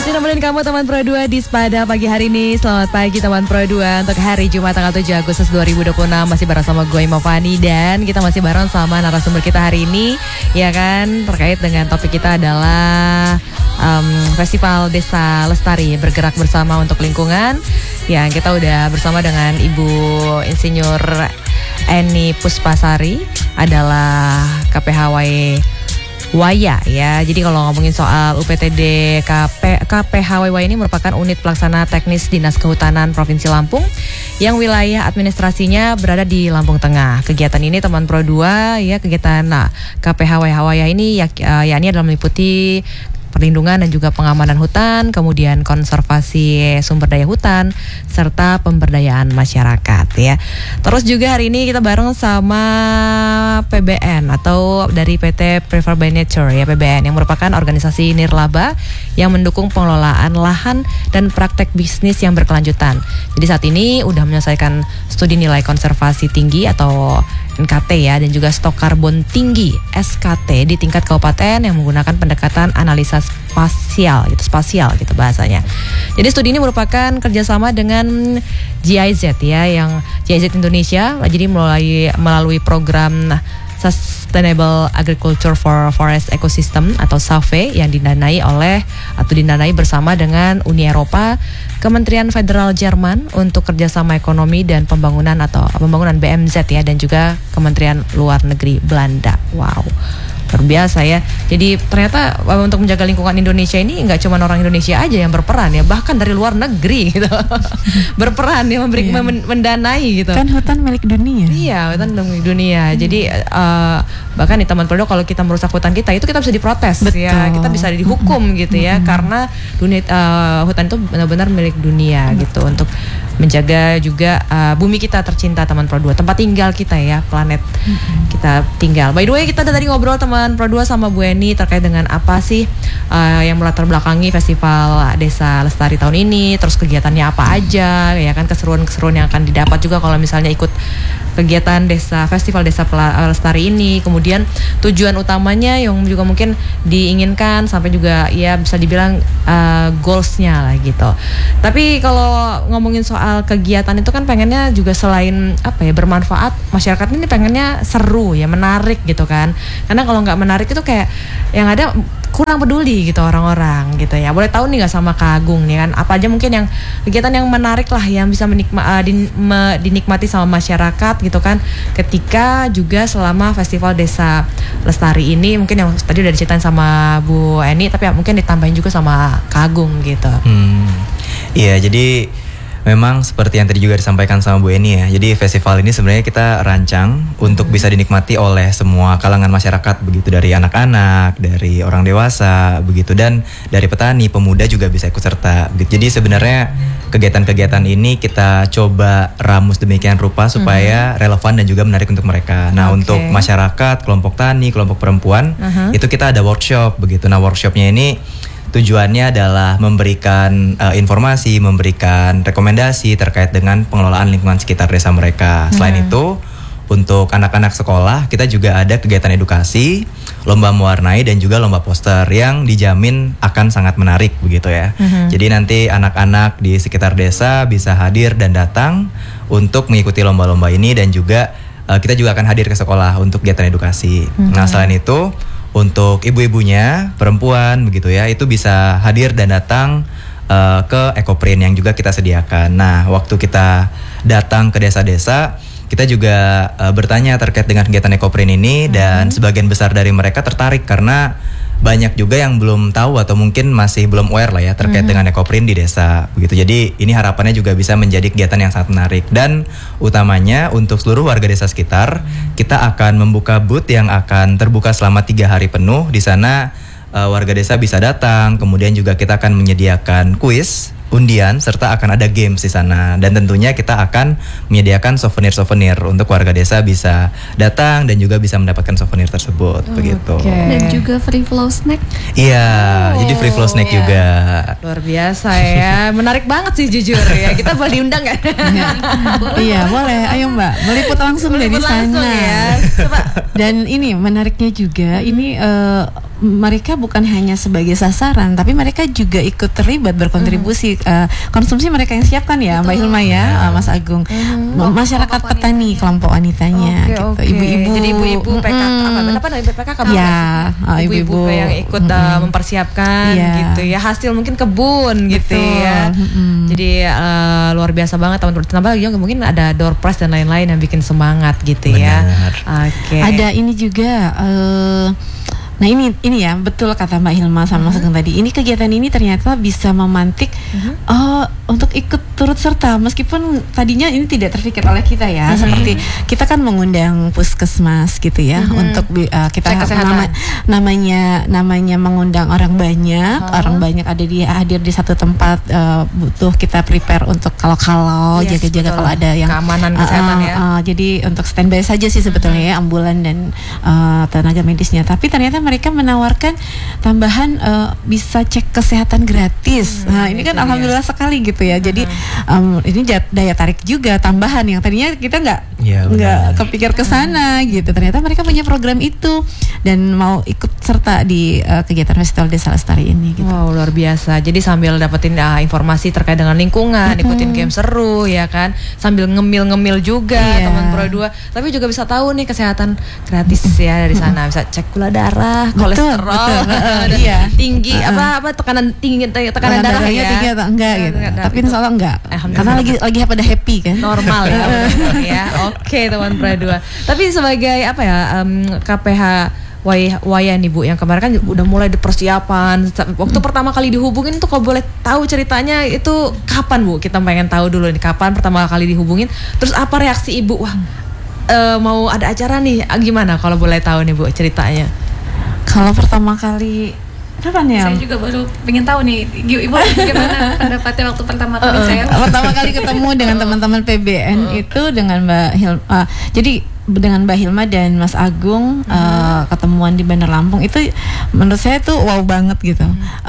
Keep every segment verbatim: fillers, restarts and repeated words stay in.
Masih nemenin kamu teman Pro dua di Spada pagi hari ini. Selamat pagi teman Pro dua untuk hari Jumat tanggal tujuh Agustus dua ribu dua puluh enam. Masih bareng sama gue Ima Fani dan kita masih bareng sama narasumber kita hari ini. Ya kan, terkait dengan topik kita adalah um, Festival Desa Lestari Bergerak Bersama untuk Lingkungan. Ya, kita udah bersama dengan Ibu Insinyur Eni Puspasari, adalah K P H W Waya ya. Jadi kalau ngomongin soal U P T D K P, K P H W Waya ini merupakan unit pelaksana teknis Dinas Kehutanan Provinsi Lampung yang wilayah administrasinya berada di Lampung Tengah. Kegiatan ini teman Pro dua ya, kegiatan nah, K P H W Waya ini ya, ya ini adalah meliputi perlindungan dan juga pengamanan hutan, kemudian konservasi sumber daya hutan, serta pemberdayaan masyarakat ya. Terus juga hari ini kita bareng sama P B N atau dari P T Preserve by Nature ya, P B N yang merupakan organisasi nirlaba yang mendukung pengelolaan lahan dan praktek bisnis yang berkelanjutan. Jadi saat ini udah menyelesaikan studi nilai konservasi tinggi atau N K T ya, dan juga stok karbon tinggi S K T di tingkat kabupaten yang menggunakan pendekatan analisa spasial gitu, spasial gitu bahasanya. Jadi studi ini merupakan kerjasama dengan G I Z ya, yang G I Z Indonesia. Jadi melalui melalui program Sustainable Agriculture for Forest Ecosystem atau S A F E yang didanai oleh atau didanai bersama dengan Uni Eropa, Kementerian Federal Jerman untuk kerjasama ekonomi dan pembangunan atau pembangunan B M Z ya, dan juga Kementerian Luar Negeri Belanda. Wow, luar biasa ya. Jadi ternyata untuk menjaga lingkungan Indonesia ini nggak cuma orang Indonesia aja yang berperan ya, bahkan dari luar negeri gitu berperan ya, memberi iya. mendanai gitu. Kan hutan milik dunia. Iya, hutan milik dunia. Hmm. Jadi uh, bahkan di teman Poldo kalau kita merusak hutan kita itu kita bisa diprotes. Betul. Ya, kita bisa dihukum hmm. gitu ya, hmm. karena dunia uh, hutan itu benar-benar milik dunia hmm. gitu, untuk menjaga juga uh, bumi kita tercinta teman Pro dua, tempat tinggal kita ya, planet hmm. kita tinggal. By the way, kita tadi ngobrol teman Pro dua sama Bu Eni terkait dengan apa sih uh, yang melatar belakangi Festival Desa Lestari tahun ini, terus kegiatannya apa aja ya kan, keseruan-keseruan yang akan didapat juga kalau misalnya ikut kegiatan desa Festival Desa Lestari ini. Kemudian tujuan utamanya yang juga mungkin diinginkan sampai juga ya bisa dibilang uh, goalsnya lah gitu. Tapi kalau ngomongin soal kegiatan itu kan pengennya juga selain apa ya, bermanfaat, masyarakat ini pengennya seru ya, menarik gitu kan. Karena kalau nggak menarik itu kayak yang ada kurang peduli gitu orang-orang gitu ya. Boleh tahu nih nggak sama Kak Agung nih kan, apa aja mungkin yang kegiatan yang menarik lah yang bisa menikma, uh, din, me, dinikmati sama masyarakat gitu kan, ketika juga selama Festival Desa Lestari ini, mungkin yang tadi udah diceritain sama Bu Eni, tapi ya mungkin ditambahin juga sama Kak Agung gitu. Hmm, iya, jadi memang seperti yang tadi juga disampaikan sama Bu Eni ya. Jadi festival ini sebenarnya kita rancang untuk bisa dinikmati oleh semua kalangan masyarakat, begitu dari anak-anak, dari orang dewasa, begitu, dan dari petani, pemuda juga bisa ikut serta. Jadi sebenarnya kegiatan-kegiatan ini kita coba ramus demikian rupa supaya uh-huh. relevan dan juga menarik untuk mereka. Nah, okay. untuk masyarakat, kelompok tani, kelompok perempuan, uh-huh. itu kita ada workshop begitu. Nah, workshopnya ini tujuannya adalah memberikan uh, informasi, memberikan rekomendasi terkait dengan pengelolaan lingkungan sekitar desa mereka. Selain hmm. itu, untuk anak-anak sekolah kita juga ada kegiatan edukasi, lomba mewarnai dan juga lomba poster yang dijamin akan sangat menarik begitu ya. Hmm. Jadi nanti anak-anak di sekitar desa bisa hadir dan datang untuk mengikuti lomba-lomba ini, dan juga uh, kita juga akan hadir ke sekolah untuk kegiatan edukasi. Hmm. Nah, selain itu untuk ibu-ibunya, perempuan begitu ya, itu bisa hadir dan datang uh, ke Ekoprint yang juga kita sediakan. Nah, waktu kita datang ke desa-desa, kita juga uh, bertanya terkait dengan kegiatan Ekoprint ini, hmm. dan sebagian besar dari mereka tertarik karena banyak juga yang belum tahu atau mungkin masih belum aware lah ya terkait mm-hmm. dengan Ekoprint di desa begitu. Jadi ini harapannya juga bisa menjadi kegiatan yang sangat menarik, dan utamanya untuk seluruh warga desa sekitar, kita akan membuka booth yang akan terbuka selama tiga hari penuh. Di sana uh, warga desa bisa datang, kemudian juga kita akan menyediakan kuis, undian, serta akan ada games di sana, dan tentunya kita akan menyediakan souvenir-souvenir untuk warga desa bisa datang dan juga bisa mendapatkan souvenir tersebut. Okay. Begitu. Dan juga free flow snack. Iya, oh, jadi free flow snack iya. juga. Luar biasa ya, menarik banget sih jujur ya. Kita boleh diundang nggak? Iya boleh, ayo Mbak, meliput langsung dari sana. Ya. Coba. Dan ini menariknya juga, ini uh, mereka bukan hanya sebagai sasaran, tapi mereka juga ikut terlibat berkontribusi. Mm-hmm. uh, konsumsi mereka yang siapkan ya, Mbak Hilma ya, uh, Mas Agung. Mm-hmm. Masyarakat kelompok petani, wanita. kelompok wanitanya, okay, gitu. Okay. Ibu-ibu. Jadi ibu-ibu P K K, mm-hmm. apa namanya P K K? Ya, uh, ibu-ibu yang ikut mm-hmm. uh, mempersiapkan, yeah. gitu ya, hasil mungkin kebun, gitu Betul. ya. Mm-hmm. Jadi uh, luar biasa banget teman-teman. Tambah lagi mungkin ada door prize dan lain-lain yang bikin semangat, gitu Benar. ya. Oke. Okay. Ada ini juga. Uh, Nah ini ini ya betul kata Mbak Hilma sama Mas Agung tadi. Ini kegiatan ini ternyata bisa memantik uh-huh. uh, untuk ikut turut serta meskipun tadinya ini tidak terpikir oleh kita ya. Uh-huh. Seperti kita kan mengundang puskesmas gitu ya uh-huh. untuk uh, kita nama, namanya namanya mengundang orang banyak, uh-huh. orang banyak ada di hadir di satu tempat uh, butuh kita prepare untuk kalau-kalau yes, jaga-jaga kalau ada yang keamanan kesehatan uh, uh, ya. Uh, jadi untuk standby saja sih sebetulnya uh-huh. ya ambulan dan uh, tenaga medisnya. Tapi ternyata mereka menawarkan tambahan uh, bisa cek kesehatan gratis. Hmm, nah ini kan alhamdulillah ya. sekali gitu ya. Jadi um, ini daya tarik juga tambahan yang tadinya kita nggak ya, nggak kepikir ke sana gitu. Ternyata mereka punya program itu dan mau ikut serta di uh, kegiatan Festival Desa Lestari ini. Gitu. Wow luar biasa. Jadi sambil dapetin uh, informasi terkait dengan lingkungan, hmm. ikutin game seru ya kan, sambil ngemil-ngemil juga yeah. teman Pro dua. Tapi juga bisa tahu nih kesehatan gratis ya dari sana. Bisa cek gula darah. Kolesterol betul, betul. Dan iya. tinggi uh, apa apa tekanan tinggi tekanan darah ya tinggi atau enggak gitu enggak, tapi insya Allah enggak karena lagi lagi pada happy kan normal ya ya oke teman Pro dua. Tapi sebagai apa ya um, K P H Waya nih Bu yang kemarin kan udah mulai di persiapan waktu hmm. pertama kali dihubungin tuh kalau boleh tahu ceritanya itu kapan Bu? Kita pengen tahu dulu nih kapan pertama kali dihubungin, terus apa reaksi Ibu? Wah uh, mau ada acara nih gimana kalau boleh tahu nih Bu ceritanya? Kalau pertama kali kapan ya? Saya juga baru pengen tahu nih, Ibu gimana pendapatnya waktu pertama kali uh, saya pertama kali ketemu dengan teman-teman P B N uh. itu dengan Mbak Hilma. Uh, jadi dengan Mbak Hilma dan Mas Agung uh. Uh, ketemuan di Bandar Lampung itu menurut saya tuh wow banget gitu.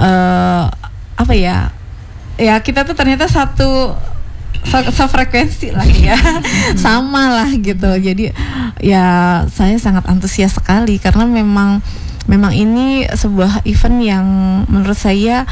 Uh, apa ya? Ya kita tuh ternyata satu sefrekuensi lah ya, sama lah gitu. Jadi ya saya sangat antusias sekali karena memang Memang ini sebuah event yang menurut saya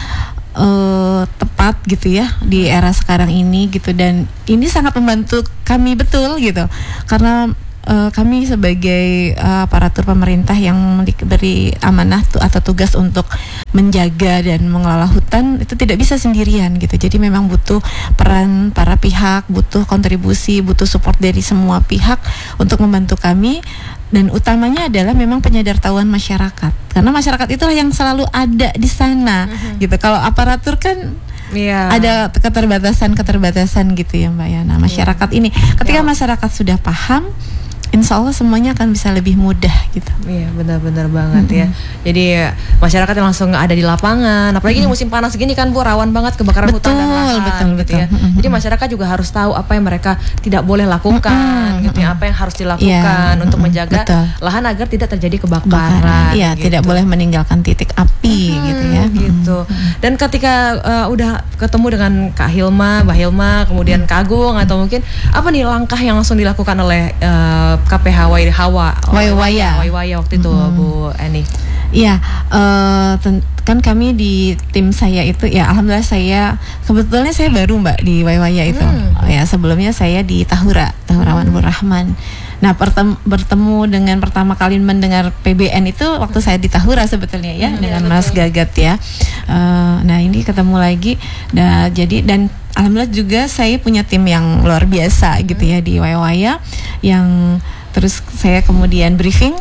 uh, tepat gitu ya di era sekarang ini gitu, dan ini sangat membantu kami betul gitu karena uh, kami sebagai uh, aparatur pemerintah yang diberi amanah tu, atau tugas untuk menjaga dan mengelola hutan itu tidak bisa sendirian gitu. Jadi memang butuh peran para pihak, butuh kontribusi, butuh support dari semua pihak untuk membantu kami. Dan utamanya adalah memang penyadartahuan masyarakat, karena masyarakat itulah yang selalu ada di sana, uh-huh. gitu. Kalau aparatur kan yeah. ada keterbatasan-keterbatasan gitu ya Mbak Yana. Masyarakat yeah. ini, ketika yeah. masyarakat sudah paham, insya Allah semuanya akan bisa lebih mudah gitu. Iya benar-benar banget mm-hmm. ya. Jadi masyarakat yang langsung ada di lapangan, apalagi mm-hmm. ini musim panas gini kan Bu, rawan banget kebakaran betul, hutan dan lahan betul, gitu betul. ya. Mm-hmm. Jadi masyarakat juga harus tahu apa yang mereka tidak boleh lakukan mm-hmm. gitu ya, apa yang harus dilakukan yeah. untuk menjaga betul. lahan agar tidak terjadi kebakaran. Iya, gitu. Tidak boleh meninggalkan titik api mm-hmm. gitu ya. Gitu. Mm-hmm. Dan ketika uh, udah ketemu dengan Kak Hilma, Mbak Hilma, kemudian mm-hmm. Kak Agung atau mungkin apa nih langkah yang langsung dilakukan oleh uh, K P H Wai Hawa Waiwaya Waiwaya waktu itu mm-hmm. Bu Eni. Iya, uh, ten- kan kami di tim saya itu ya alhamdulillah saya kebetulannya saya baru Mbak di Waiwaya itu. Mm. Ya sebelumnya saya di Tahura, Tahura Wanur mm. Rahman. Nah, pertem- bertemu dengan pertama kali mendengar P B N itu waktu saya di Tahura sebetulnya ya mm, dengan ya, Mas Gagat ya. Uh, nah, ini ketemu lagi. Nah, jadi dan alhamdulillah juga saya punya tim yang luar biasa mm. gitu ya di Waiwaya yang terus saya kemudian briefing.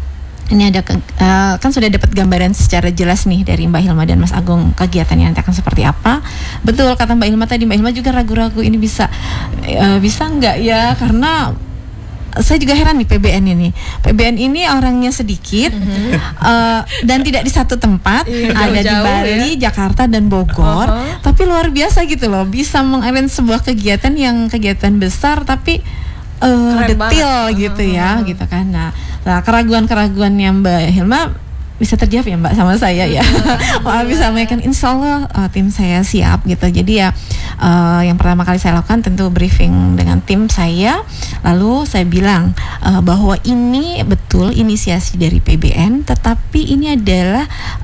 Ini ada ke, uh, kan sudah dapat gambaran secara jelas nih dari Mbak Hilma dan Mas Agung kegiatannya nanti akan seperti apa. Betul kata Mbak Hilma tadi, Mbak Hilma juga ragu-ragu ini bisa uh, bisa nggak ya, karena saya juga heran nih P B N ini. P B N ini orangnya sedikit mm-hmm. uh, dan tidak di satu tempat, iya, ada di Bali, ya. Jakarta dan Bogor. Uh-huh. Tapi luar biasa gitu loh, bisa mengarrange sebuah kegiatan yang kegiatan besar tapi Uh, detail banget. Gitu ya, uh-huh. gitu kan. Nah, nah keraguan-keraguannya Mbak Hilma bisa terjawab ya Mbak sama saya ya. Wah, bisa menyampaikan insya Allah uh, tim saya siap gitu. Jadi ya uh, yang pertama kali saya lakukan tentu briefing dengan tim saya, lalu saya bilang uh, bahwa ini betul inisiasi dari P B N, tetapi ini adalah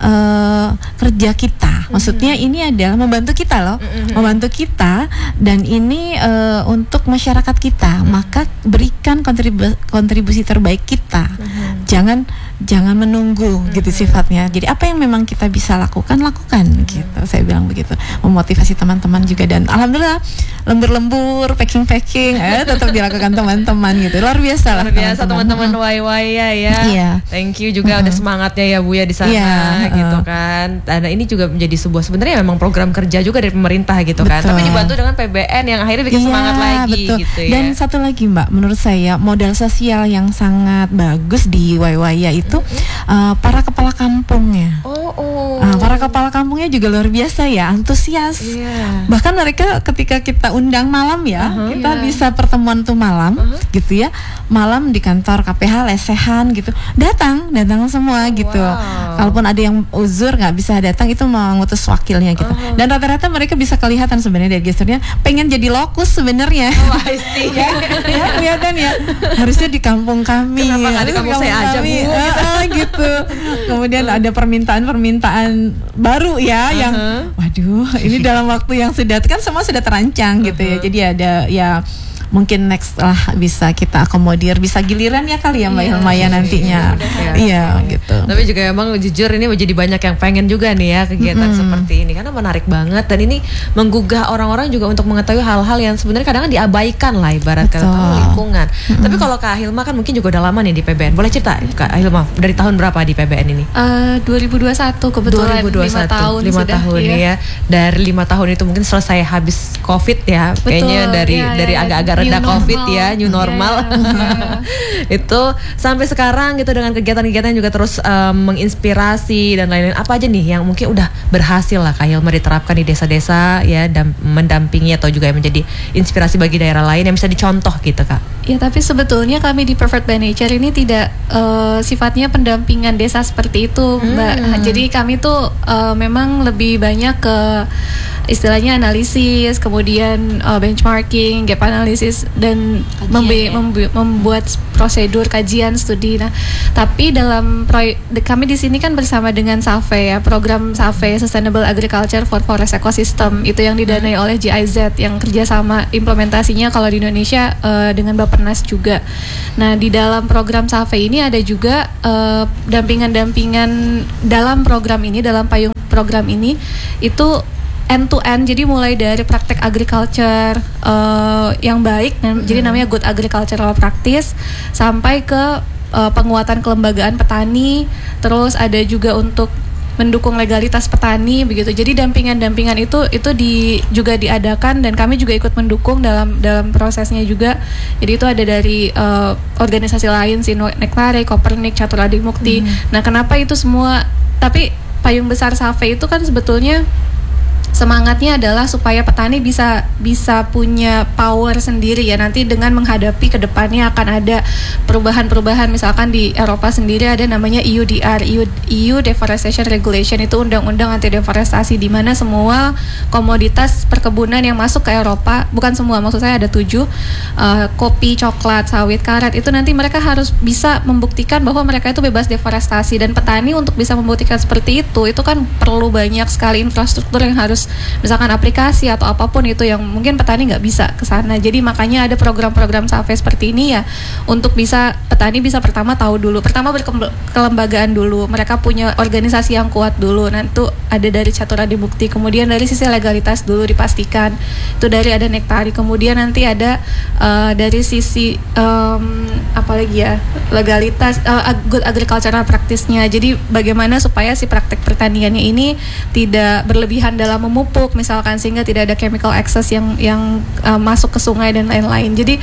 uh, kerja kita. Maksudnya mm-hmm. ini adalah membantu kita loh, mm-hmm. membantu kita, dan ini uh, untuk masyarakat kita. Mm-hmm. Maka berikan kontribu- kontribusi terbaik kita. Mm-hmm. Jangan jangan menunggu mm-hmm. gitu sifatnya. Jadi apa yang memang kita bisa lakukan, lakukan mm-hmm. gitu. Saya bilang begitu, memotivasi teman-teman juga, dan alhamdulillah lembur-lembur, packing-packing eh, tetap dilakukan teman-teman gitu. Luar biasa lah. Luar biasa teman-teman Y Y ya ya. Iya. Thank you juga uh-huh. udah semangatnya ya Bu ya di sana yeah, gitu uh. kan. Dan ini juga menjadi sebuah sebenarnya memang program kerja juga dari pemerintah gitu kan. Betul. Tapi dibantu dengan P B N yang akhirnya bikin yeah, semangat lagi betul. gitu ya. Dan satu lagi Mbak, menurut saya modal sosial yang sangat bagus di Y Y ya itu mm-hmm. uh, para kepala kampungnya. Oh, oh. Uh, para kepala kampungnya juga luar biasa ya, antusias. Yeah. Bahkan mereka ketika kita undang malam ya, uh-huh, kita yeah. bisa pertemuan tuh malam, uh-huh. gitu ya, malam di kantor K P H lesehan gitu, datang, datang semua oh, gitu. Wow. Kalaupun ada yang uzur nggak bisa datang, itu mengutus wakilnya gitu. Uh-huh. Dan rata-rata mereka bisa kelihatan sebenarnya dari gesturnya pengen jadi lokus sebenarnya. Oh, I see. ya, ya kelihatan ya. Harusnya di kampung kami. Kenapa nggak di kampung saya aja Bu? Uh, uh, gitu. Kemudian ada permintaan-permintaan baru ya, uh-huh. yang waduh ini dalam waktu yang sudah kan semua sudah terancang gitu uh-huh. ya, jadi ada ya mungkin next lah bisa kita akomodir, bisa giliran ya kali ya Mbak Hilma ya nantinya. Iya ya, gitu. Tapi juga emang jujur ini menjadi banyak yang pengen juga nih ya kegiatan mm-hmm. seperti ini, karena menarik banget dan ini menggugah orang-orang juga untuk mengetahui hal-hal yang sebenarnya kadang diabaikan lah ibarat kata lingkungan. Mm-hmm. Tapi kalau Kak Hilma kan mungkin juga udah lama nih di P B N. Boleh cerita Kak Hilma dari tahun berapa di P B N ini? Uh, dua ribu dua puluh satu kebetulan lima tahun lima sudah, tahun iya. ya. Dari lima tahun itu mungkin selesai habis Covid ya. Betul, kayaknya dari ya, dari ya, agak-agak new reda normal. Covid ya, new normal. Ya, ya, ya. Itu sampai sekarang gitu dengan kegiatan-kegiatan yang juga terus um, menginspirasi dan lain-lain. Apa aja nih yang mungkin udah berhasil lah Kak Hilma diterapkan di desa-desa ya, dan mendampingi atau juga menjadi inspirasi bagi daerah lain yang bisa dicontoh gitu Kak. Ya, tapi sebetulnya kami di Perfect by Nature ini tidak uh, sifatnya pendampingan desa seperti itu, Mbak. Hmm. Jadi kami tuh uh, memang lebih banyak ke istilahnya analisis, kemudian uh, benchmarking, gap analysis, dan membi- membi- membuat prosedur kajian studi. Nah, tapi dalam proyek kami di sini kan bersama dengan SAFE ya, program SAFE Sustainable Agriculture for Forest Ecosystem, itu yang didanai oleh G I Z, yang kerjasama implementasinya kalau di Indonesia uh, dengan Bappenas juga. Nah, di dalam program SAFE ini ada juga uh, dampingan-dampingan dalam program ini, dalam payung program ini itu end to end, jadi mulai dari praktek agriculture uh, yang baik, mm-hmm. jadi namanya good agricultural practice, sampai ke uh, penguatan kelembagaan petani, terus ada juga untuk mendukung legalitas petani begitu. Jadi dampingan-dampingan itu itu di juga diadakan dan kami juga ikut mendukung dalam dalam prosesnya juga. Jadi itu ada dari uh, organisasi lain, Sinektare, Kopernik, Catur Adimukti. Mm-hmm. Nah, kenapa itu semua? Tapi payung besar SAFE itu kan sebetulnya semangatnya adalah supaya petani bisa bisa punya power sendiri ya, nanti dengan menghadapi kedepannya akan ada perubahan-perubahan. Misalkan di Eropa sendiri ada namanya E U D R, E U Deforestation Regulation, itu undang-undang anti deforestasi, di mana semua komoditas perkebunan yang masuk ke Eropa, bukan semua, maksud saya ada tujuh, uh, kopi, coklat, sawit, karet, itu nanti mereka harus bisa membuktikan bahwa mereka itu bebas deforestasi. Dan petani untuk bisa membuktikan seperti itu, itu kan perlu banyak sekali infrastruktur yang harus, misalkan aplikasi atau apapun itu yang mungkin petani nggak bisa ke sana. Jadi makanya ada program-program SAFE seperti ini ya, untuk bisa petani bisa pertama tahu dulu, pertama berkelembagaan dulu, mereka punya organisasi yang kuat dulu. Nah, itu ada dari Catur Adimukti, kemudian dari sisi legalitas dulu dipastikan, itu dari ada Nektari, kemudian nanti ada uh, dari sisi um, apa lagi ya, legalitas uh, good agricultural practice-nya. Jadi bagaimana supaya si praktek pertaniannya ini tidak berlebihan dalam memupuk misalkan, sehingga tidak ada chemical excess yang yang uh, masuk ke sungai dan lain-lain. Jadi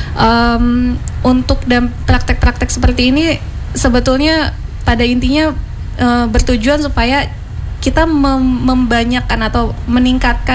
um, untuk dan praktek-praktek seperti ini sebetulnya pada intinya uh, bertujuan supaya kita mem- membanyakkan atau meningkatkan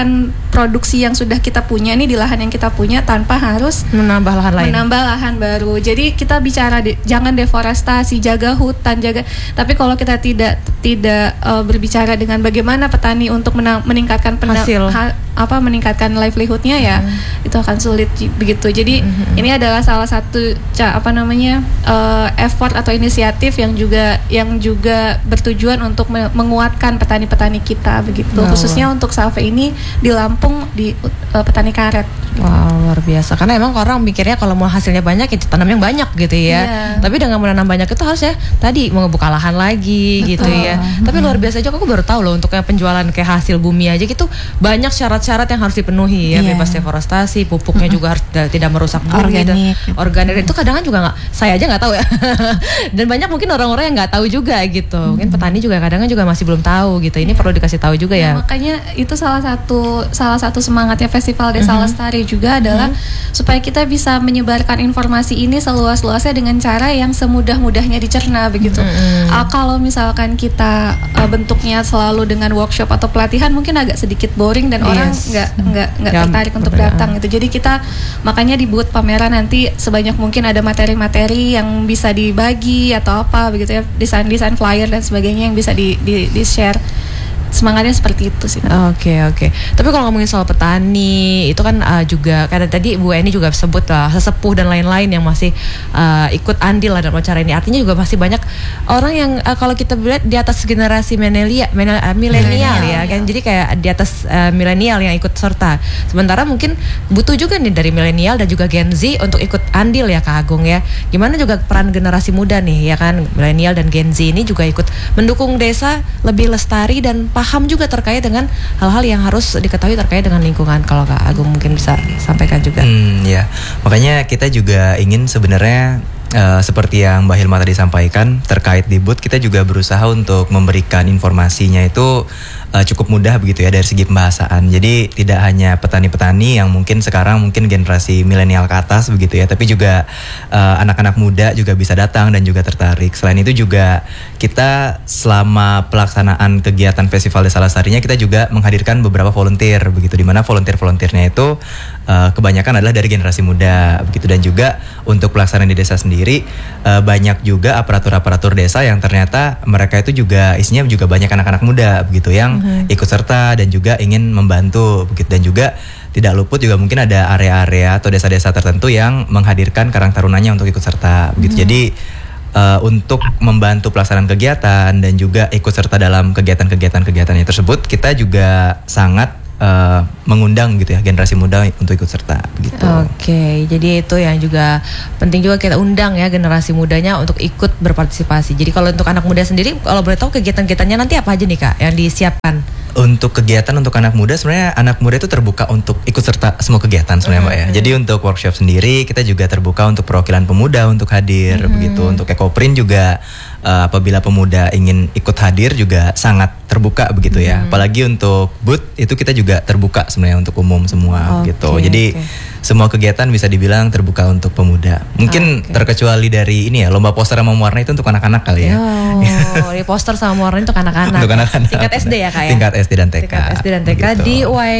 produksi yang sudah kita punya nih di lahan yang kita punya tanpa harus menambah lahan lain. menambah lahan baru. Jadi kita bicara de, jangan deforestasi, jaga hutan, jaga. Tapi kalau kita tidak tidak uh, berbicara dengan bagaimana petani untuk menang, meningkatkan pena, hasil ha, apa meningkatkan livelihoodnya ya, hmm. itu akan sulit begitu. Jadi hmm. ini adalah salah satu ca, apa namanya uh, effort atau inisiatif yang juga yang juga bertujuan untuk me, menguatkan petani-petani kita begitu. Wow. Khususnya untuk Salve ini di Lampung di uh, petani karet. Wow, luar biasa. Karena emang orang mikirnya kalau mau hasilnya banyak itu tanam yang banyak gitu ya. Yeah. Tapi dengan menanam banyak itu harusnya tadi mau ngebuka lahan lagi. Betul. Gitu ya. Hmm. Tapi luar biasa juga, aku baru tahu loh untuk yang penjualan kayak hasil bumi aja gitu banyak syarat-syarat yang harus dipenuhi ya. Yeah. Bebas deforestasi, pupuknya hmm. juga harus tidak merusak bumi. Organik. Organik itu kadang-kadang juga nggak, saya aja nggak tahu ya. Dan banyak mungkin orang-orang yang nggak tahu juga gitu. Mungkin hmm. petani juga kadang-kadang juga masih belum tahu gitu. Ini yeah. perlu dikasih tahu juga ya. Nah, makanya itu salah satu salah satu semangatnya Festival Desa mm-hmm. Lestari juga adalah mm-hmm. supaya kita bisa menyebarkan informasi ini seluas-luasnya dengan cara yang semudah-mudahnya dicerna begitu. Mm-hmm. Uh, kalau misalkan kita uh, bentuknya selalu dengan workshop atau pelatihan mungkin agak sedikit boring dan yes. orang nggak nggak nggak tertarik untuk bener. datang gitu. Jadi kita makanya di booth pameran nanti sebanyak mungkin ada materi-materi yang bisa dibagi atau apa begitu ya, desain-desain flyer dan sebagainya yang bisa di di, di share. Semangatnya seperti itu sih. Oke okay, oke. Okay. Tapi kalau ngomongin soal petani itu kan uh, juga karena tadi Bu Eni juga sebut lah uh, sesepuh dan lain-lain yang masih uh, ikut andil lah dalam acara ini. Artinya juga masih banyak orang yang uh, kalau kita lihat di atas generasi milenial, milenial ya kan. Jadi kayak di atas uh, milenial yang ikut serta. Sementara mungkin butuh juga nih dari milenial dan juga Gen Z untuk ikut andil ya Kak Agung ya. Gimana juga peran generasi muda nih ya kan, milenial dan Gen Z ini juga ikut mendukung desa lebih lestari dan paham juga terkait dengan hal-hal yang harus diketahui terkait dengan lingkungan. Kalau Kak Agung mungkin bisa sampaikan juga. Hmm, ya, makanya kita juga ingin sebenarnya uh, seperti yang Mbak Hilma tadi sampaikan terkait di booth, kita juga berusaha untuk memberikan informasinya itu uh, cukup mudah begitu ya dari segi pembahasan. Jadi tidak hanya petani-petani yang mungkin sekarang mungkin generasi milenial ke atas begitu ya, tapi juga uh, anak-anak muda juga bisa datang dan juga tertarik. Selain itu juga kita selama pelaksanaan kegiatan Festival Desa Lestarinya kita juga menghadirkan beberapa volunteer begitu, di mana volunteer-volunteernya itu uh, kebanyakan adalah dari generasi muda begitu. Dan juga untuk pelaksanaan di desa sendiri uh, banyak juga aparatur-aparatur desa yang ternyata mereka itu juga isinya juga banyak anak-anak muda begitu yang mm-hmm. ikut serta dan juga ingin membantu begitu. Dan juga tidak luput juga mungkin ada area-area atau desa-desa tertentu yang menghadirkan karang tarunanya untuk ikut serta begitu. Mm-hmm. Jadi Uh, untuk membantu pelaksanaan kegiatan dan juga ikut serta dalam kegiatan-kegiatan-kegiatannya tersebut, kita juga sangat uh, mengundang gitu ya generasi muda untuk ikut serta gitu. Oke, okay, jadi itu yang juga penting juga kita undang ya generasi mudanya untuk ikut berpartisipasi. Jadi kalau untuk anak muda sendiri, kalau boleh tahu kegiatan-kegiatannya nanti apa aja nih Kak yang disiapkan? Untuk kegiatan untuk anak muda, sebenarnya anak muda itu terbuka untuk ikut serta semua kegiatan sebenarnya Mbak ya. Jadi untuk workshop sendiri kita juga terbuka untuk perwakilan pemuda untuk hadir mm-hmm. begitu. Untuk Ekoprint juga uh, apabila pemuda ingin ikut hadir juga sangat terbuka begitu ya. Mm-hmm. Apalagi untuk booth itu kita juga terbuka sebenarnya untuk umum semua okay, gitu. Jadi okay. semua kegiatan bisa dibilang terbuka untuk pemuda. Mungkin okay. terkecuali dari ini ya, lomba poster sama mewarnai itu untuk anak-anak kali ya. Oh, di poster sama mewarnai untuk anak-anak. Untuk anak-anak. Tingkat S D ya Kak ya? Tingkat S D dan T K. Tingkat S D dan T K begitu. Di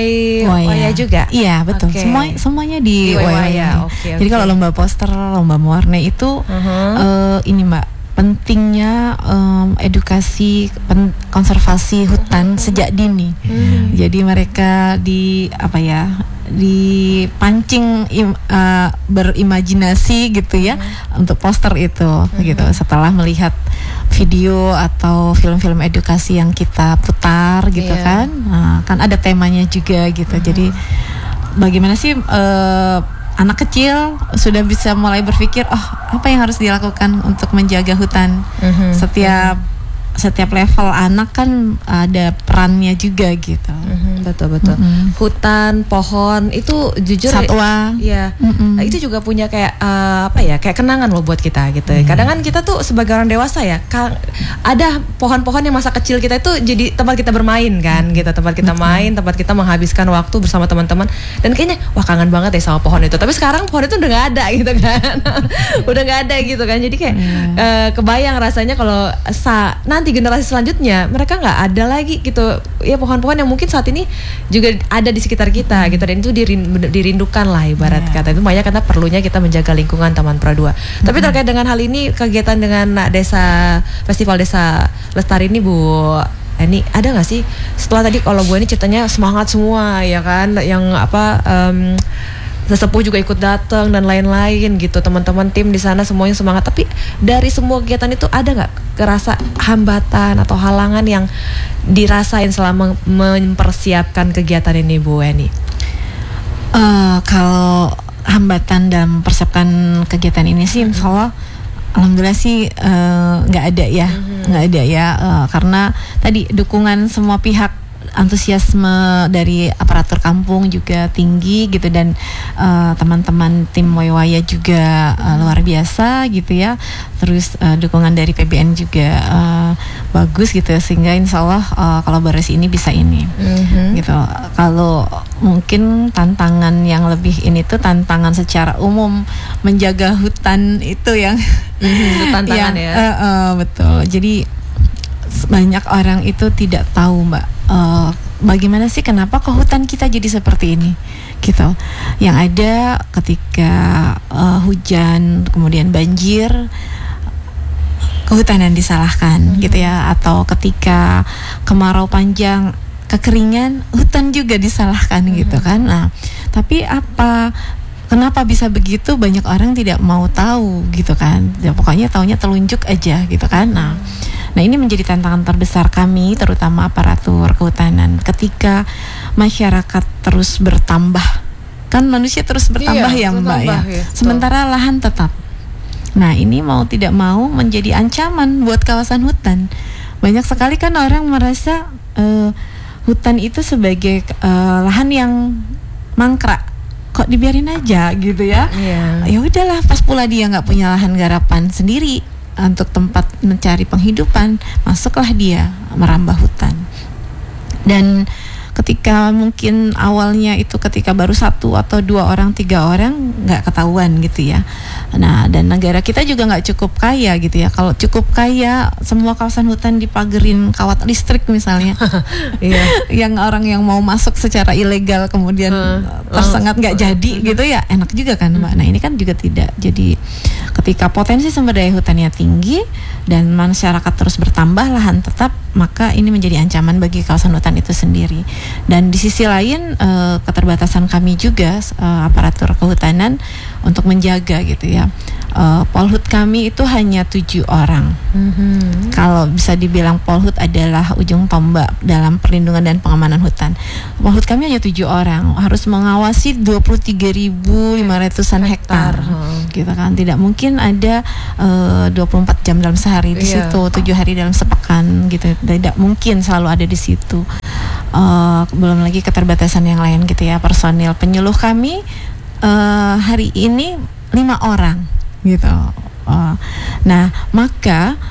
Waya juga? Iya betul, okay. Semua, semuanya di, di Waya. Okay, okay. Jadi kalau lomba poster, lomba mewarnai itu uh-huh. uh, ini Mbak, pentingnya um, edukasi pen, konservasi hutan uh-huh. sejak dini. Hmm. Jadi mereka di apa ya, dipancing im, uh, berimajinasi gitu ya hmm. untuk poster itu hmm. gitu. Setelah melihat video atau film-film edukasi yang kita putar gitu yeah. kan, nah, kan ada temanya juga gitu. Hmm. Jadi bagaimana sih uh, anak kecil sudah bisa mulai berpikir, oh apa yang harus dilakukan untuk menjaga hutan. Hmm. Setiap hmm. setiap level anak kan ada perannya juga gitu. Mm-hmm, betul betul. Mm-hmm. Hutan, pohon itu jujur satwa. Ya. Mm-hmm. Itu juga punya kayak uh, apa ya? Kayak kenangan loh buat kita gitu. Mm-hmm. Kadang kan kita tuh sebagai orang dewasa ya, ka- ada pohon-pohon yang masa kecil kita itu jadi tempat kita bermain kan, gitu. Tempat kita mm-hmm. main, tempat kita menghabiskan waktu bersama teman-teman. Dan kayaknya wah kangen banget ya sama pohon itu. Tapi sekarang pohon itu udah nggak ada gitu kan. Udah nggak ada gitu kan. Jadi kayak yeah. uh, kebayang rasanya kalau sa- nanti nanti generasi selanjutnya mereka nggak ada lagi gitu ya pohon-pohon yang mungkin saat ini juga ada di sekitar kita gitu, dan itu dirin- dirindukan lah ibarat Yeah. kata. Itu makanya kata perlunya kita menjaga lingkungan Taman Pro dua. Mm-hmm. Tapi terkait dengan hal ini, kegiatan dengan desa festival desa lestari ini Bu ini ada nggak sih setelah tadi kalau Bu ini ceritanya semangat semua ya kan, yang apa um, sesepuh juga ikut datang dan lain-lain gitu, teman-teman tim di sana semuanya semangat. Tapi dari semua kegiatan itu ada nggak kerasa hambatan atau halangan yang dirasain selama mempersiapkan kegiatan ini Bu Eni? Uh, kalau hambatan dalam mempersiapkan kegiatan ini sih, mm-hmm. insya Allah, alhamdulillah sih nggak uh, ada ya, nggak mm-hmm. ada ya, uh, karena tadi dukungan semua pihak, antusiasme dari aparatur kampung juga tinggi gitu, dan uh, teman-teman tim Waiwaya juga uh, luar biasa gitu ya. Terus uh, dukungan dari P B N juga uh, bagus gitu, sehingga insya Allah uh, kolaborasi ini bisa ini mm-hmm. gitu. Kalau mungkin tantangan yang lebih ini tuh tantangan secara umum menjaga hutan itu yang mm-hmm, itu tantangan yang, ya. Uh, uh, betul. Jadi banyak orang itu tidak tahu Mbak, uh, bagaimana sih kenapa kok hutan kita jadi seperti ini gitu. Yang ada ketika uh, hujan kemudian banjir, kehutanan disalahkan hmm. gitu ya, atau ketika kemarau panjang kekeringan, hutan juga disalahkan hmm. gitu kan. Nah, tapi apa kenapa bisa begitu, banyak orang tidak mau tahu gitu kan. Ya, pokoknya taunya telunjuk aja gitu kan. Nah, Nah ini menjadi tantangan terbesar kami, terutama aparatur kehutanan, ketika masyarakat terus bertambah. Kan manusia terus bertambah iya, ya Mbak bertambah, ya, ya. sementara lahan tetap. Nah ini mau tidak mau menjadi ancaman buat kawasan hutan. Banyak sekali kan orang merasa uh, hutan itu sebagai uh, lahan yang mangkrak, kok dibiarin aja gitu ya. Iya. Ya udahlah, pas pula dia nggak punya lahan garapan sendiri untuk tempat mencari penghidupan, masuklah dia merambah hutan. Dan ketika mungkin awalnya itu ketika baru satu atau dua orang, tiga orang, nggak ketahuan gitu ya. Nah, dan negara kita juga nggak cukup kaya gitu ya. Kalau cukup kaya, semua kawasan hutan dipagerin kawat listrik misalnya. Iya. Yang orang yang mau masuk secara ilegal kemudian hmm, tersengat nggak jadi hmm. gitu ya, enak juga kan Mbak. Nah ini kan juga tidak. Jadi ketika potensi sumber daya hutannya tinggi dan masyarakat terus bertambah, lahan tetap, maka ini menjadi ancaman bagi kawasan hutan itu sendiri. Dan di sisi lain uh, keterbatasan kami juga uh, aparatur kehutanan untuk menjaga gitu ya. Uh, Polhut kami itu hanya tujuh orang. Mm-hmm. Kalau bisa dibilang Polhut adalah ujung tombak dalam perlindungan dan pengamanan hutan. Polhut kami hanya tujuh orang, harus mengawasi dua puluh tiga ribu lima ratusan hektar, hmm. gitu kan. Tidak mungkin ada uh, dua puluh empat jam dalam sehari di yeah. situ, tujuh hari dalam sepekan gitu. Tidak mungkin selalu ada di situ. Uh, belum lagi keterbatasan yang lain gitu ya. Personil penyuluh kami uh, hari ini lima orang gitu. Uh, nah, maka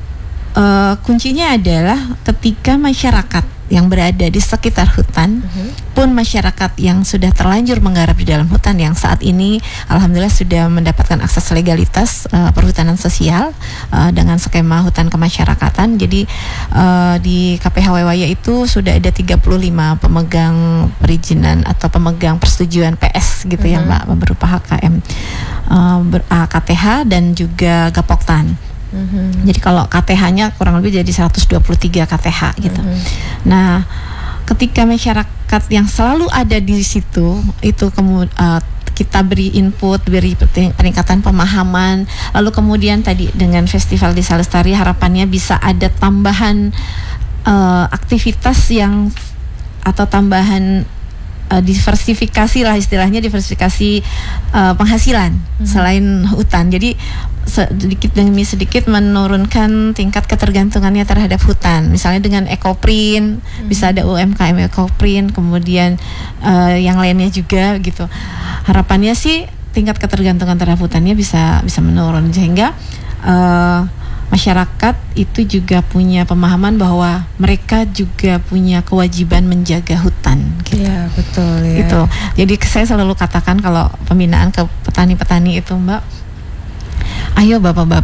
uh, kuncinya adalah ketika masyarakat yang berada di sekitar hutan, uh-huh. pun masyarakat yang sudah terlanjur menggarap di dalam hutan, yang saat ini alhamdulillah sudah mendapatkan akses legalitas uh, perhutanan sosial uh, dengan skema hutan kemasyarakatan. Jadi uh, di K P H Waiwaya itu sudah ada tiga puluh lima pemegang perizinan atau pemegang persetujuan P S gitu uh-huh. ya Mbak, berupa H K M, uh, ber, uh, K T H dan juga Gapoktan. Mm-hmm. Jadi kalau K T H-nya kurang lebih jadi seratus dua puluh tiga K T H gitu. Mm-hmm. Nah, ketika masyarakat yang selalu ada di situ itu kemudian uh, kita beri input, beri peningkatan pemahaman, lalu kemudian tadi dengan Festival Desa Lestari harapannya bisa ada tambahan uh, aktivitas yang atau tambahan uh, diversifikasi lah istilahnya, diversifikasi uh, penghasilan mm-hmm. selain hutan. Jadi sedikit demi sedikit menurunkan tingkat ketergantungannya terhadap hutan. Misalnya dengan ekoprint, hmm. bisa ada U M K M ekoprint, kemudian uh, yang lainnya juga gitu. Harapannya sih tingkat ketergantungan terhadap hutannya bisa bisa menurun, sehingga uh, masyarakat itu juga punya pemahaman bahwa mereka juga punya kewajiban menjaga hutan gitu. Iya, betul ya. Itu. Jadi saya selalu katakan kalau pembinaan ke petani-petani itu Mbak, ayo bapak-bapak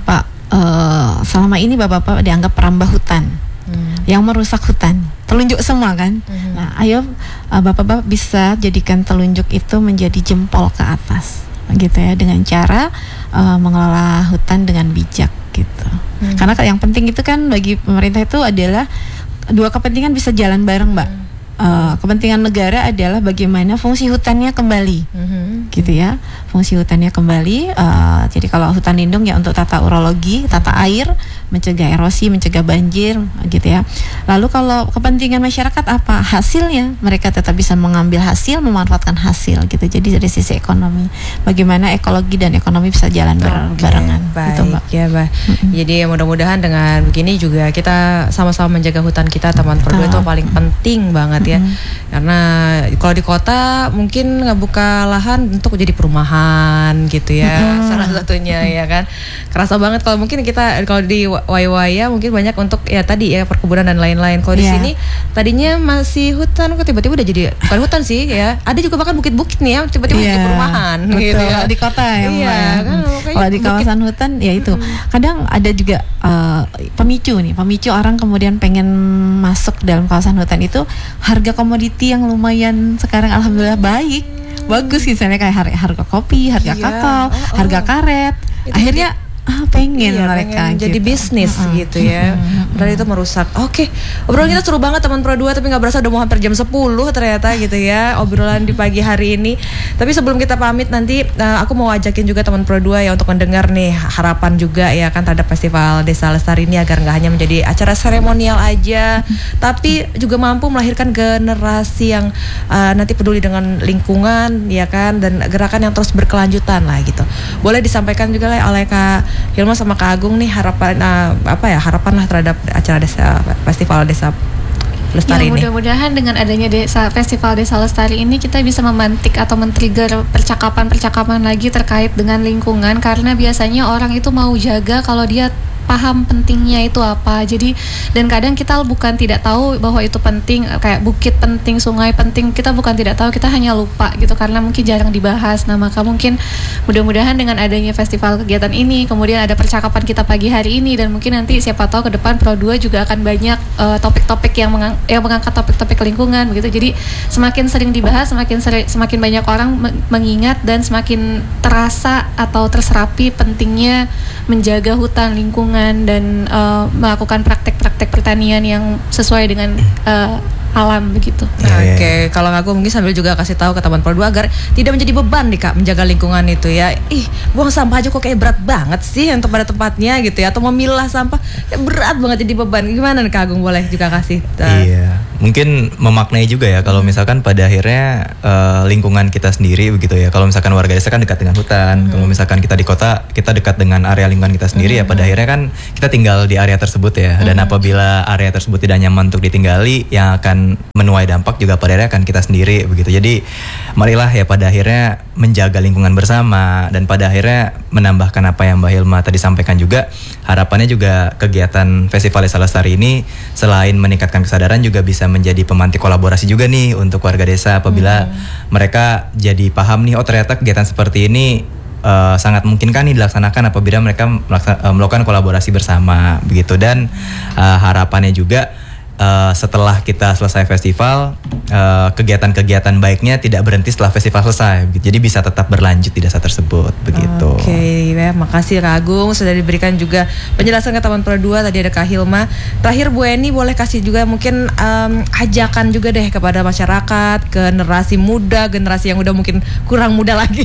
uh, selama ini bapak-bapak dianggap perambah hutan, hmm. yang merusak hutan, telunjuk semua kan. Hmm. Nah, ayo uh, bapak-bapak bisa jadikan telunjuk itu menjadi jempol ke atas, gitu ya, dengan cara uh, mengelola hutan dengan bijak, gitu. Hmm. Karena yang penting itu kan bagi pemerintah itu adalah dua kepentingan bisa jalan bareng, Mbak. Hmm. Uh, kepentingan negara adalah bagaimana fungsi hutannya kembali, mm-hmm. gitu ya, fungsi hutannya kembali. Uh, jadi kalau hutan lindung ya untuk tata urologi, tata air, mencegah erosi, mencegah banjir, gitu ya. Lalu kalau kepentingan masyarakat apa? Hasilnya mereka tetap bisa mengambil hasil, memanfaatkan hasil, gitu. Jadi dari sisi ekonomi, bagaimana ekologi dan ekonomi bisa jalan ber- okay, barengan, baik, gitu, Mbak. Ya, Mbak. Mm-hmm. Jadi mudah-mudahan dengan begini juga kita sama-sama menjaga hutan kita, Taman Pro dua itu paling penting banget ya. Ya. Karena kalau di kota mungkin ngebuka lahan untuk jadi perumahan gitu ya, mm-hmm. salah satunya ya kan. Kerasa banget kalau mungkin kita kalau di Waiwaya mungkin banyak untuk ya tadi ya perkebunan dan lain-lain. Kalau yeah. di sini tadinya masih hutan kok tiba-tiba udah jadi bukan hutan sih ya. Ada juga bahkan bukit-bukit nih ya tiba-tiba yeah. jadi perumahan gitu ya. Di kota ya. Iya, kan, kalau di kawasan bukit. Hutan ya itu. Mm-hmm. Kadang ada juga uh, pemicu nih, pemicu orang kemudian pengen masuk dalam kawasan hutan itu. Harga komoditi yang lumayan sekarang alhamdulillah baik, bagus misalnya kayak harga, harga kopi, harga iya. kakao, oh, oh. harga karet. Itu akhirnya jadi, ah pengen iya, mereka pengen gitu. Jadi bisnis mm-hmm. gitu ya. Mm-hmm. Padahal itu merusak. Oke, okay. obrolan kita seru banget Taman Pro dua, tapi nggak berasa udah mau hampir jam sepuluh ternyata gitu ya obrolan di pagi hari ini. Tapi sebelum kita pamit nanti uh, aku mau ajakin juga Taman Pro dua ya untuk mendengar nih harapan juga ya kan terhadap Festival Desa Lestari ini agar nggak hanya menjadi acara seremonial aja, mm-hmm. tapi juga mampu melahirkan generasi yang uh, nanti peduli dengan lingkungan ya kan, dan gerakan yang terus berkelanjutan lah gitu. Boleh disampaikan juga lah oleh Kak Hilma sama Kak Agung nih harapan uh, apa ya harapan lah terhadap acara desa Festival Desa Lestari ya, ini. Mudah-mudahan dengan adanya desa Festival Desa Lestari ini kita bisa memantik atau men-trigger percakapan-percakapan lagi terkait dengan lingkungan, karena biasanya orang itu mau jaga kalau dia paham pentingnya itu apa. Jadi dan kadang kita bukan tidak tahu bahwa itu penting, kayak bukit penting, sungai penting, kita bukan tidak tahu, kita hanya lupa gitu karena mungkin jarang dibahas. Nah maka mungkin mudah-mudahan dengan adanya festival kegiatan ini, kemudian ada percakapan kita pagi hari ini, dan mungkin nanti siapa tahu ke depan Pro dua juga akan banyak uh, topik-topik yang, mengang- yang mengangkat topik-topik lingkungan begitu. Jadi semakin sering dibahas, semakin seri- semakin banyak orang me- mengingat dan semakin terasa atau terserapi pentingnya menjaga hutan, lingkungan, dan uh, melakukan praktek-praktek pertanian yang sesuai dengan uh, alam begitu. Nah, Oke, okay. Kalau aku mungkin sambil juga kasih tahu ke Taman Pro dua agar tidak menjadi beban nih Kak menjaga lingkungan itu ya. Ih, buang sampah aja kok kayak berat banget sih untuk pada tempatnya gitu ya, atau memilah sampah ya berat banget jadi beban. Gimana nih Kak Agung, boleh juga kasih? Uh, iya, mungkin memaknai juga ya kalau misalkan pada akhirnya uh, lingkungan kita sendiri begitu ya. Kalau misalkan warga desa kan dekat dengan hutan, hmm. kalau misalkan kita di kota kita dekat dengan area lingkungan kita sendiri hmm. ya. Pada akhirnya kan kita tinggal di area tersebut ya. Dan hmm. apabila area tersebut tidak nyaman untuk ditinggali, yang akan menuai dampak juga pada akhirnya kan kita sendiri begitu. Jadi marilah ya pada akhirnya menjaga lingkungan bersama, dan pada akhirnya menambahkan apa yang Mbak Hilma tadi sampaikan juga, harapannya juga kegiatan Festival Desa Lestari ini selain meningkatkan kesadaran juga bisa menjadi pemantik kolaborasi juga nih untuk warga desa apabila hmm. mereka jadi paham nih, oh ternyata kegiatan seperti ini uh, sangat memungkinkan nih dilaksanakan apabila mereka melaksa- uh, melakukan kolaborasi bersama begitu. Dan uh, harapannya juga Uh, setelah kita selesai festival, uh, kegiatan-kegiatan baiknya tidak berhenti setelah festival selesai, jadi bisa tetap berlanjut di desa tersebut begitu. Oke, okay, ya, makasih Kak Agung sudah diberikan juga penjelasan ke Taman Pro dua. Tadi ada Kak Hilma. Terakhir Bu Eni boleh kasih juga mungkin um, ajakan juga deh kepada masyarakat, generasi muda, generasi yang udah mungkin kurang muda lagi,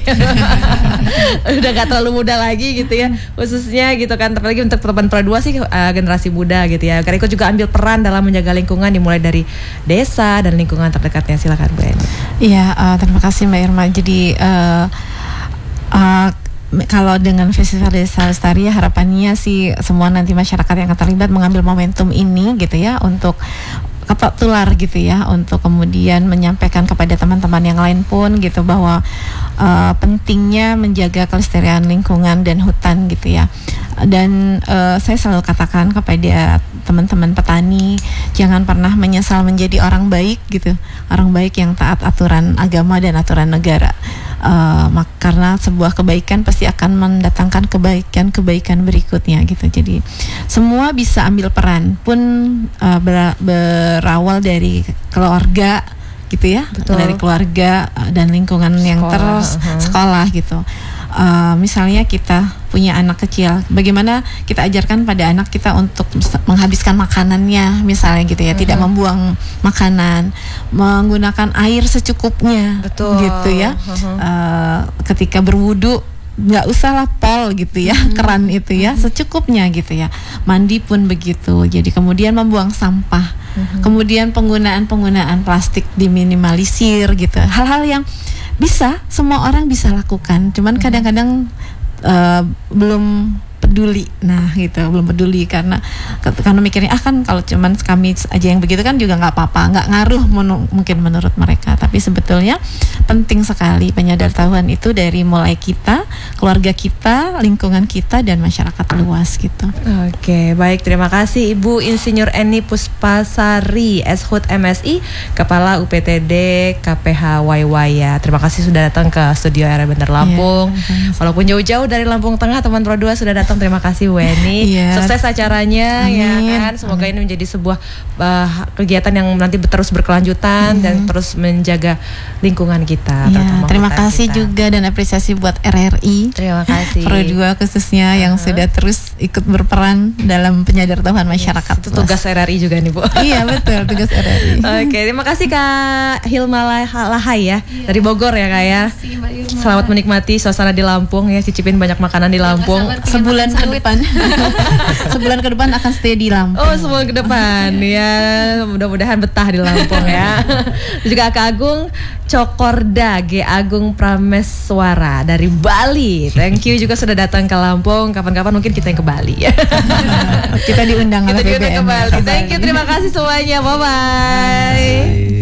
udah gak terlalu muda lagi gitu ya, khususnya gitu kan, apalagi untuk Taman Pro dua sih uh, generasi muda gitu ya, karena ikut juga ambil peran dalam menjaga lingkungan dimulai dari desa dan lingkungan terdekatnya. Silakan Bu Eni. Iya, uh, terima kasih Mbak Irma. Jadi uh, uh, kalau dengan Festival Desa Lestari ya harapannya sih semua nanti masyarakat yang terlibat mengambil momentum ini gitu ya untuk ketok tular gitu ya, untuk kemudian menyampaikan kepada teman-teman yang lain pun gitu bahwa uh, pentingnya menjaga kelestarian lingkungan dan hutan gitu ya. Dan uh, saya selalu katakan kepada teman-teman petani, jangan pernah menyesal menjadi orang baik gitu, orang baik yang taat aturan agama dan aturan negara. Uh, mak- karena sebuah kebaikan pasti akan mendatangkan kebaikan-kebaikan berikutnya gitu. Jadi semua bisa ambil peran, pun uh, ber- berawal dari keluarga gitu ya, Betul. dari keluarga uh, dan lingkungan yang Sekolah, terus uh-huh. sekolah gitu. Uh, misalnya kita punya anak kecil, bagaimana kita ajarkan pada anak kita untuk menghabiskan makanannya, misalnya gitu ya, uh-huh. tidak membuang makanan, menggunakan air secukupnya, Betul. gitu ya. Uh-huh. Uh, ketika berwudu nggak usah lah pol gitu ya, uh-huh. keran itu ya, uh-huh. secukupnya gitu ya. Mandi pun begitu. Jadi kemudian membuang sampah, uh-huh. kemudian penggunaan-penggunaan plastik diminimalisir gitu. Hal-hal yang bisa semua orang bisa lakukan, cuman kadang-kadang uh, belum peduli. Nah gitu, belum peduli karena karena mikirnya ah kan kalau cuman kami aja yang begitu kan juga nggak apa-apa, nggak ngaruh menu, mungkin menurut mereka. Tapi sebetulnya penting sekali penyadartahuan itu dari mulai kita, keluarga kita, lingkungan kita, dan masyarakat luas gitu. Oke, baik, terima kasih Ibu Insinyur Eni Puspasari, S H U T M S I, Kepala U P T D K P H Waiwaya. Terima kasih sudah datang ke studio R R Bandar Lampung. Yeah, walaupun jauh-jauh dari Lampung Tengah, teman Pro dua sudah datang. Terima kasih Bu Eni. Yeah. Sukses acaranya. Amin. Ya kan. Semoga ini menjadi sebuah uh, kegiatan yang nanti terus berkelanjutan, mm. dan terus menjaga lingkungan kita. Yeah, terima hutan kasih kita. juga dan apresiasi buat R R I. Terima kasih. Pro dua khususnya yang uh-huh. sudah terus ikut berperan dalam penyadartahuan masyarakat. Yes, itu tugas R R I juga nih Bu. Iya betul, tugas R R I. Oke, terima kasih Kak Hilma Lahai ya, Iya. dari Bogor ya Kak ya. Terima kasih, Mbak Irma. Selamat menikmati suasana di Lampung ya, cicipin banyak makanan di Lampung. Sebulan ke depan, sebulan ke depan akan stay di Lampung. Oh, sebulan ke depan ya, mudah-mudahan betah di Lampung ya. Juga Kak Agung Cokorda, G Agung Prameswara dari Bali. Thank you juga sudah datang ke Lampung. Kapan-kapan mungkin kita yang ke Bali ya. Kita diundang Kita oleh diundang B B M ke Bali. Thank you, terima kasih semuanya. Bye bye.